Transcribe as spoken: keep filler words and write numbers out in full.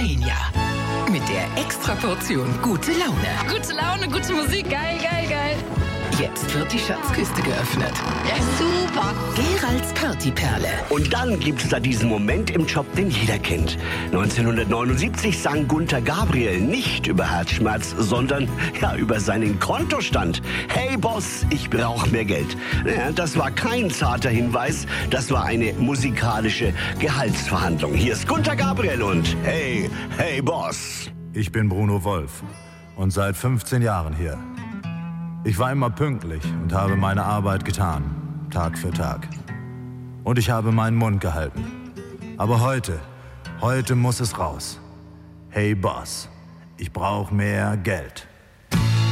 Scania. Mit der Extraportion gute Laune. Gute Laune, gute Musik, geil, geil, geil. Jetzt wird die Schatzkiste geöffnet. Ja, super. Geralds Partyperle. Und dann gibt's da diesen Moment im Job, den jeder kennt. neunzehnhundertneunundsiebzig sang Gunter Gabriel nicht über Herzschmerz, sondern ja über seinen Kontostand. Hey Boss, ich brauche mehr Geld. Ja, das war kein zarter Hinweis, das war eine musikalische Gehaltsverhandlung. Hier ist Gunter Gabriel und Hey, hey Boss. Ich bin Bruno Wolf und seit fünfzehn Jahren hier. Ich war immer pünktlich und habe meine Arbeit getan, Tag für Tag. Und ich habe meinen Mund gehalten. Aber heute, heute muss es raus. Hey Boss, ich brauche mehr Geld.